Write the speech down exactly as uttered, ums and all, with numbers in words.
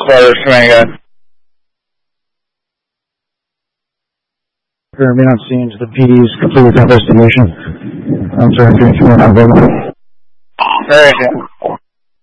closed, command guy. Remain on scene to the P D's complete investigation. I'm sorry, if you want to have Very good.